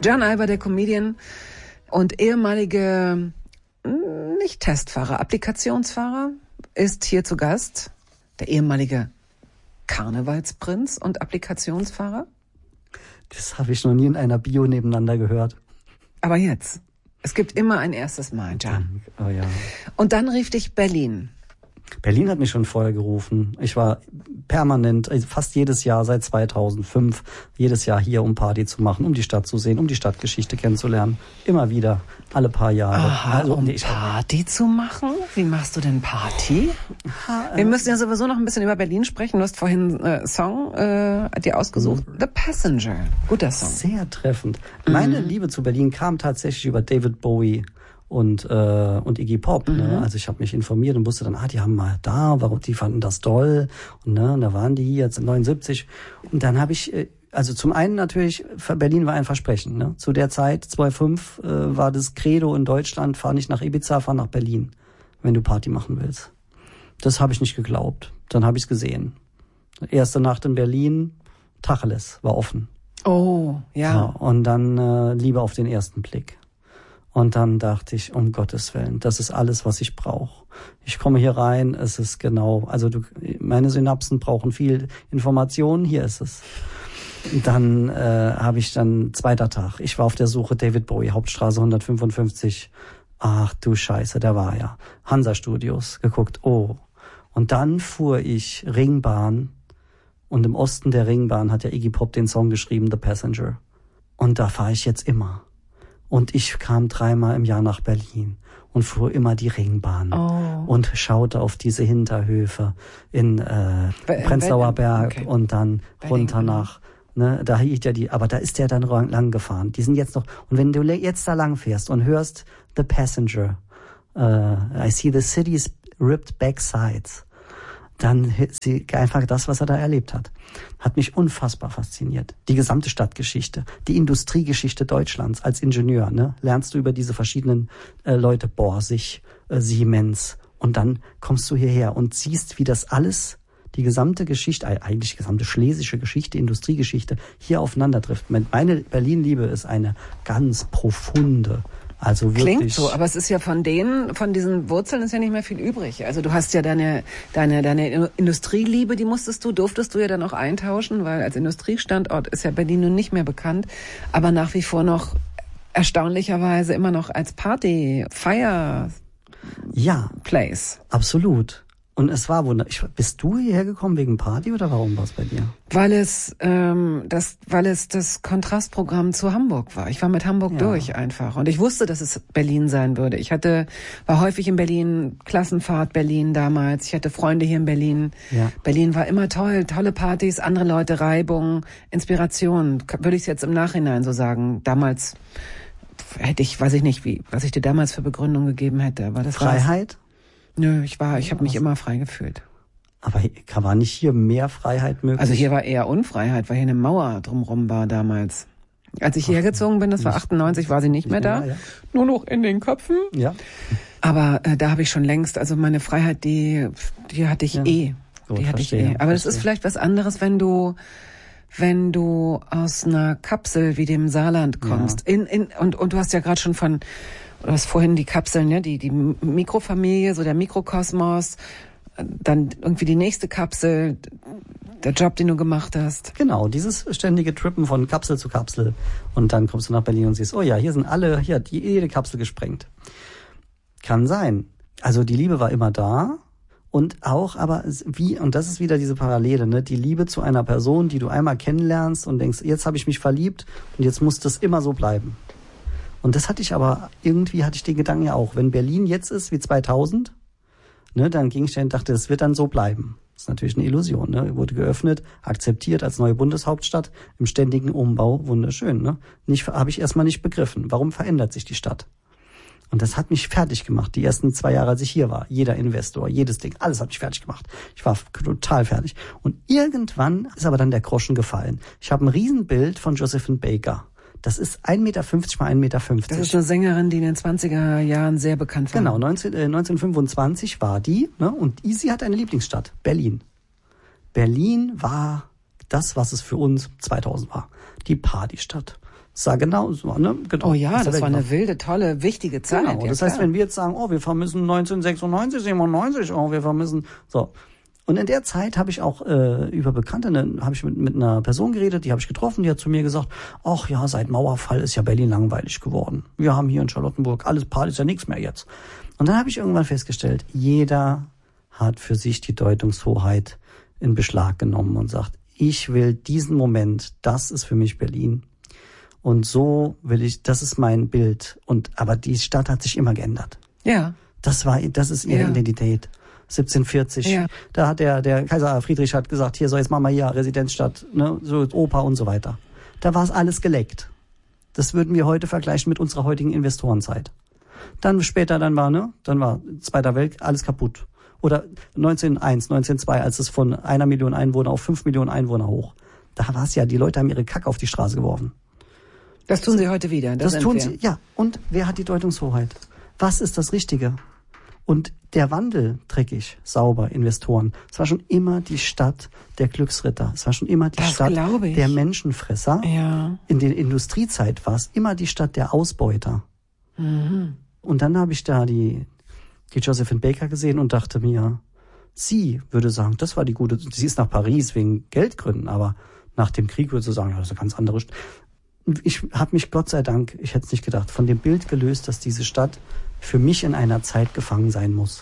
John Alber, der Comedian und ehemalige, nicht Testfahrer, Applikationsfahrer, ist hier zu Gast. Der ehemalige Karnevalsprinz und Applikationsfahrer. Das habe ich noch nie in einer Bio nebeneinander gehört. Aber jetzt. Es gibt immer ein erstes Mal, John. Oh ja. Und dann rief dich Berlin. Berlin hat mich schon vorher gerufen. Ich war permanent, fast jedes Jahr seit 2005, jedes Jahr hier, um Party zu machen, um die Stadt zu sehen, um die Stadtgeschichte kennenzulernen. Immer wieder, alle paar Jahre. Aha, also, um Party zu machen? Wie machst du denn Party? Wir müssen ja sowieso noch ein bisschen über Berlin sprechen. Du hast vorhin Song dir ausgesucht. The Passenger. Guter Song. Sehr treffend. Meine Liebe zu Berlin kam tatsächlich über David Bowie und Iggy Pop. Ne? Also ich habe mich informiert und wusste dann, die haben mal da, warum die fanden das toll. Und da waren die jetzt in 79. Und dann habe ich, also zum einen natürlich, Berlin war ein Versprechen. Ne? Zu der Zeit, 2005, war das Credo in Deutschland, fahr nicht nach Ibiza, fahr nach Berlin, wenn du Party machen willst. Das habe ich nicht geglaubt. Dann habe ich es gesehen. Erste Nacht in Berlin, Tacheles, war offen. Oh, ja. Ja, und dann Liebe auf den ersten Blick. Und dann dachte ich, um Gottes Willen, das ist alles, was ich brauche. Ich komme hier rein, es ist genau, also meine Synapsen brauchen viel Information, hier ist es. Dann habe ich dann, zweiter Tag, ich war auf der Suche, David Bowie, Hauptstraße 155. Ach du Scheiße, der war ja. Hansa Studios, geguckt, oh. Und dann fuhr ich Ringbahn und im Osten der Ringbahn hat ja Iggy Pop den Song geschrieben, The Passenger. Und da fahre ich jetzt immer. Und ich kam 3-mal im Jahr nach Berlin und fuhr immer die Ringbahn und schaute auf diese Hinterhöfe in Prenzlauer Berg und dann runter nach, ne, da hielt ja aber da ist der dann lang gefahren. Die sind jetzt noch, und wenn du jetzt da lang fährst und hörst The Passenger, I see the city's ripped back sides, dann einfach das, was er da erlebt hat. Hat mich unfassbar fasziniert. Die gesamte Stadtgeschichte, die Industriegeschichte Deutschlands als Ingenieur, ne? Lernst du über diese verschiedenen Leute, Borsig, Siemens, und dann kommst du hierher und siehst, wie das alles, die gesamte Geschichte, eigentlich die gesamte schlesische Geschichte, Industriegeschichte, hier aufeinander trifft. Meine Berlin-Liebe ist eine ganz profunde. Also wirklich. Klingt so, aber es ist ja von diesen Wurzeln ist ja nicht mehr viel übrig. Also du hast ja deine Industrieliebe, durftest du ja dann auch eintauschen, weil als Industriestandort ist ja Berlin nun nicht mehr bekannt, aber nach wie vor noch erstaunlicherweise immer noch als Place. Absolut. Und es war wunderbar. Bist du hierher gekommen wegen Party oder warum war es bei dir? Weil es das Kontrastprogramm zu Hamburg war. Ich war mit Hamburg durch einfach. Und ich wusste, dass es Berlin sein würde. War häufig in Berlin, Klassenfahrt Berlin damals. Ich hatte Freunde hier in Berlin. Ja. Berlin war immer toll, tolle Partys, andere Leute, Reibung, Inspiration. Würde ich es jetzt im Nachhinein so sagen. Damals hätte ich, weiß ich nicht, was ich dir damals für Begründung gegeben hätte. Aber das Freiheit? Nö, ich habe mich immer frei gefühlt. Aber war nicht hier mehr Freiheit möglich? Also hier war eher Unfreiheit, weil hier eine Mauer drumherum war damals. Als ich hierher gezogen bin, das war 98, war sie nicht mehr da. Ja. Nur noch in den Köpfen. Ja. Aber da habe ich schon längst, also meine Freiheit, die hatte ich Gut, die hatte ich Aber das ist vielleicht was anderes, wenn du aus einer Kapsel wie dem Saarland kommst. Ja. Und du hast ja gerade schon du hast vorhin die Kapseln, ne, die Mikrofamilie, so der Mikrokosmos, dann irgendwie die nächste Kapsel, der Job, den du gemacht hast. Genau, dieses ständige Trippen von Kapsel zu Kapsel. Und dann kommst du nach Berlin und siehst, oh ja, hier sind jede Kapsel gesprengt. Kann sein. Also die Liebe war immer da. Und auch, und das ist wieder diese Parallele, ne, die Liebe zu einer Person, die du einmal kennenlernst und denkst, jetzt habe ich mich verliebt und jetzt muss das immer so bleiben. Und das hatte ich den Gedanken ja auch. Wenn Berlin jetzt ist wie 2000, ne, dann ging ich da und dachte, das wird dann so bleiben. Das ist natürlich eine Illusion, ne? Wurde geöffnet, akzeptiert als neue Bundeshauptstadt, im ständigen Umbau, wunderschön, ne? Habe ich erstmal nicht begriffen. Warum verändert sich die Stadt? Und das hat mich fertig gemacht, die ersten 2 Jahre, als ich hier war. Jeder Investor, jedes Ding, alles hat mich fertig gemacht. Ich war total fertig. Und irgendwann ist aber dann der Groschen gefallen. Ich habe ein Riesenbild von Josephine Baker. Das ist 1,50 Meter mal 1,50 Meter. Das ist eine Sängerin, die in den 20er Jahren sehr bekannt war. Genau, 1925 war die, ne? Und sie hat eine Lieblingsstadt, Berlin. Berlin war das, was es für uns 2000 war. Die Partystadt. Sah genau so, ne? Genau. Oh ja, das war eine wilde, tolle, wichtige Zeit. Genau. Das heißt, wenn wir jetzt sagen, wir vermissen 1996, 97, wir vermissen, so. Und in der Zeit habe ich auch über Bekannte, habe ich mit einer Person geredet, die habe ich getroffen, die hat zu mir gesagt, ach ja, seit Mauerfall ist ja Berlin langweilig geworden. Wir haben hier in Charlottenburg alles Party, ist ja nichts mehr jetzt. Und dann habe ich irgendwann festgestellt, jeder hat für sich die Deutungshoheit in Beschlag genommen und sagt, ich will diesen Moment, das ist für mich Berlin. Und so will ich, das ist mein Bild. Aber die Stadt hat sich immer geändert. Ja. Das ist ihre Identität. 1740. Ja. Da hat der Kaiser Friedrich hat gesagt, hier, so jetzt machen wir hier Residenzstadt, ne, so Oper und so weiter. Da war es alles geleckt. Das würden wir heute vergleichen mit unserer heutigen Investorenzeit. Dann später, dann war Zweiter Weltkrieg, alles kaputt. Oder 1901, 1902, als es von 1 Million Einwohner auf 5 Millionen Einwohner hoch. Da war es ja, die Leute haben ihre Kacke auf die Straße geworfen. Das tun sie heute wieder. Das tun sie, ja. Und wer hat die Deutungshoheit? Was ist das Richtige? Und der Wandel, dreckig, sauber, Investoren, es war schon immer die Stadt der Glücksritter. Es war schon immer die Stadt der Menschenfresser. Ja. In der Industriezeit war es immer die Stadt der Ausbeuter. Mhm. Und dann habe ich da die Josephine Baker gesehen und dachte mir, sie würde sagen, das war die gute, sie ist nach Paris wegen Geldgründen, aber nach dem Krieg würde sie sagen, ja, das ist eine ganz andere Stadt. Ich habe mich, Gott sei Dank, ich hätte es nicht gedacht, von dem Bild gelöst, dass diese Stadt für mich in einer Zeit gefangen sein muss.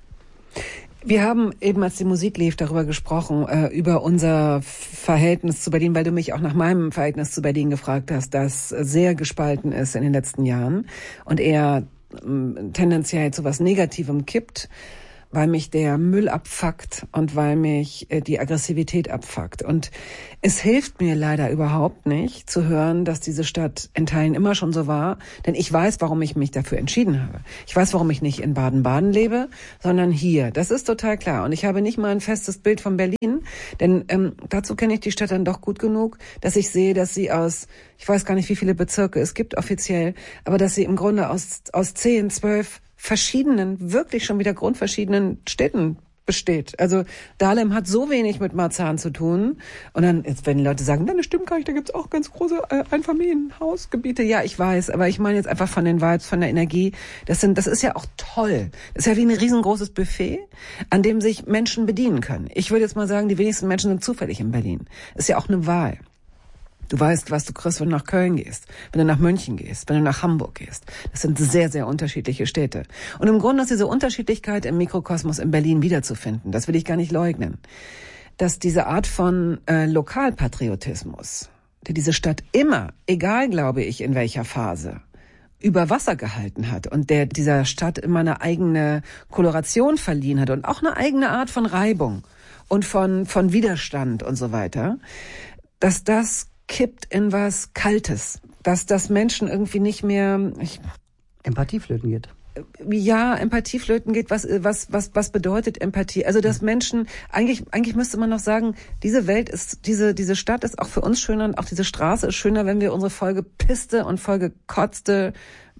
Wir haben eben, als die Musik lief, darüber gesprochen, über unser Verhältnis zu Berlin, weil du mich auch nach meinem Verhältnis zu Berlin gefragt hast, das sehr gespalten ist in den letzten Jahren und eher tendenziell zu was Negativem kippt, weil mich der Müll abfuckt und weil mich die Aggressivität abfuckt. Und es hilft mir leider überhaupt nicht zu hören, dass diese Stadt in Teilen immer schon so war, denn ich weiß, warum ich mich dafür entschieden habe. Ich weiß, warum ich nicht in Baden-Baden lebe, sondern hier. Das ist total klar. Und ich habe nicht mal ein festes Bild von Berlin, denn dazu kenne ich die Stadt dann doch gut genug, dass ich sehe, dass sie aus, ich weiß gar nicht, wie viele Bezirke es gibt offiziell, aber dass sie im Grunde aus 10, 12 verschiedenen, wirklich schon wieder grundverschiedenen Städten besteht. Also Dahlem hat so wenig mit Marzahn zu tun. Und dann, jetzt wenn die Leute sagen, nein, das stimmt gar nicht, da gibt's auch ganz große Einfamilienhausgebiete. Ja, ich weiß, aber ich meine jetzt einfach von den Vibes, von der Energie. Das ist ja auch toll. Das ist ja wie ein riesengroßes Buffet, an dem sich Menschen bedienen können. Ich würde jetzt mal sagen, die wenigsten Menschen sind zufällig in Berlin. Das ist ja auch eine Wahl. Du weißt, was du kriegst, wenn du nach Köln gehst, wenn du nach München gehst, wenn du nach Hamburg gehst. Das sind sehr, sehr unterschiedliche Städte. Und im Grunde ist diese Unterschiedlichkeit im Mikrokosmos in Berlin wiederzufinden. Das will ich gar nicht leugnen. Dass diese Art von Lokalpatriotismus, der diese Stadt immer, egal glaube ich in welcher Phase, über Wasser gehalten hat und der dieser Stadt immer eine eigene Koloration verliehen hat und auch eine eigene Art von Reibung und von Widerstand und so weiter, dass das kippt in was Kaltes, dass das Menschen irgendwie nicht mehr Empathieflöten geht. Ja, Empathieflöten geht. Was bedeutet Empathie? Also dass Menschen eigentlich müsste man noch sagen, diese Welt ist diese Stadt ist auch für uns schöner und auch diese Straße ist schöner, wenn wir unsere vollgepisste und vollgekotzte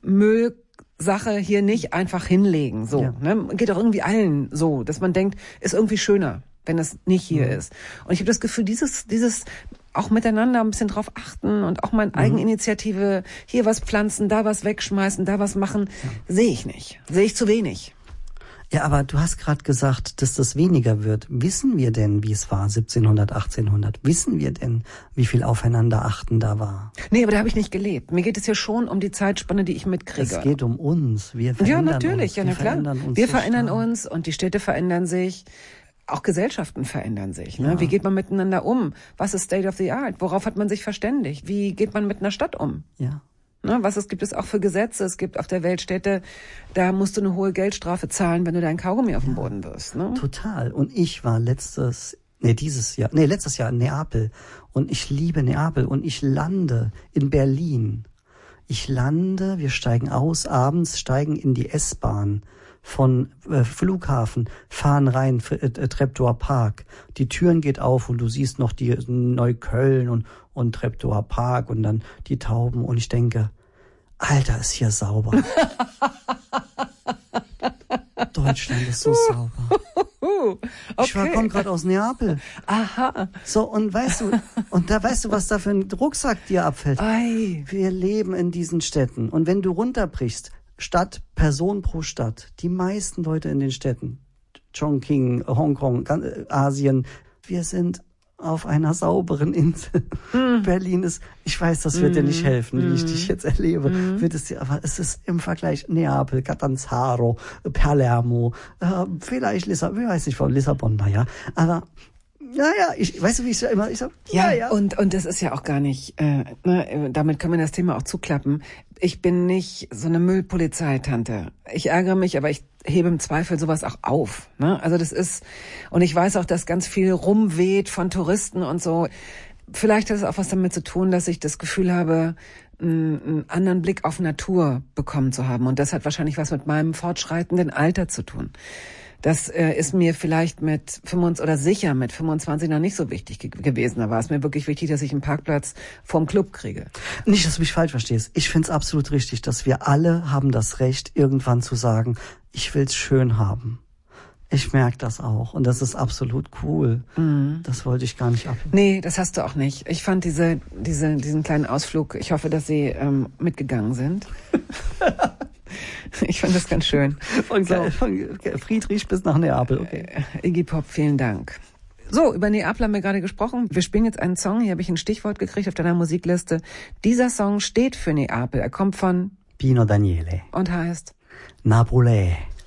Müllsache hier nicht einfach hinlegen. So, ja. Ne? Geht auch irgendwie allen so, dass man denkt, ist irgendwie schöner, wenn es nicht hier ist. Und ich habe das Gefühl, dieses auch miteinander ein bisschen drauf achten und auch mal Eigeninitiative, hier was pflanzen, da was wegschmeißen, da was machen, sehe ich nicht. Sehe ich zu wenig. Ja, aber du hast gerade gesagt, dass das weniger wird. Wissen wir denn, wie es war 1700, 1800? Wissen wir denn, wie viel Aufeinanderachten da war? Nee, aber da habe ich nicht gelebt. Mir geht es ja schon um die Zeitspanne, die ich mitkriege. Es geht um uns. Wir verändern uns. Ja, natürlich, ja, na klar. Wir verändern uns und die Städte verändern sich. Auch Gesellschaften verändern sich. Ne? Ja. Wie geht man miteinander um? Was ist State of the Art? Worauf hat man sich verständigt? Wie geht man mit einer Stadt um? Ja. Ne? Gibt es auch für Gesetze? Es gibt auf der Welt Städte, da musst du eine hohe Geldstrafe zahlen, wenn du deinen Kaugummi auf den Boden wirst. Ne? Total. Und ich war letztes Jahr in Neapel. Und ich liebe Neapel. Und ich lande in Berlin. Wir steigen aus, abends steigen in die S-Bahn von Flughafen, fahren rein, Treptower Park. Die Türen geht auf und du siehst noch die Neukölln und Treptower Park und dann die Tauben. Und ich denke, Alter, ist hier sauber. Deutschland ist so sauber. du? Okay. Ich komme gerade aus Neapel. Aha. So, und weißt du, was da für ein Rucksack dir abfällt? Ei. Wir leben in diesen Städten. Und wenn du runterbrichst, Stadt, Person pro Stadt, die meisten Leute in den Städten, Chongqing, Hongkong, Asien, wir sind auf einer sauberen Insel. Berlin ist, ich weiß, das wird dir nicht helfen, wie ich dich jetzt erlebe, wird es dir, aber es ist im Vergleich Neapel, Catanzaro, Palermo, vielleicht Lissabon, ich weiß nicht, von Lissabon, naja, aber weißt du, wie ich so immer, ich sag, ja. Und das ist ja auch gar nicht, damit können wir das Thema auch zuklappen. Ich bin nicht so eine Müllpolizeitante. Ich ärgere mich, aber ich hebe im Zweifel sowas auch auf. Ne? Also das ist, und ich weiß auch, dass ganz viel rumweht von Touristen und so. Vielleicht hat es auch was damit zu tun, dass ich das Gefühl habe, einen anderen Blick auf Natur bekommen zu haben. Und das hat wahrscheinlich was mit meinem fortschreitenden Alter zu tun. Das ist mir vielleicht mit 25 noch nicht so wichtig gewesen. Da war es mir wirklich wichtig, dass ich einen Parkplatz vorm Club kriege. Nicht, dass du mich falsch verstehst. Ich finde es absolut richtig, dass wir alle haben das Recht, irgendwann zu sagen, ich will's schön haben. Ich merke das auch und das ist absolut cool. Das wollte ich gar nicht ab. Nee, das hast du auch nicht. Ich fand diesen kleinen Ausflug, ich hoffe, dass Sie mitgegangen sind. Ich fand das ganz schön. Von Friedrich bis nach Neapel, okay. Iggy Pop, vielen Dank. So, über Neapel haben wir gerade gesprochen. Wir spielen jetzt einen Song. Hier habe ich ein Stichwort gekriegt auf deiner Musikliste. Dieser Song steht für Neapel. Er kommt von Pino Daniele und heißt Napolè.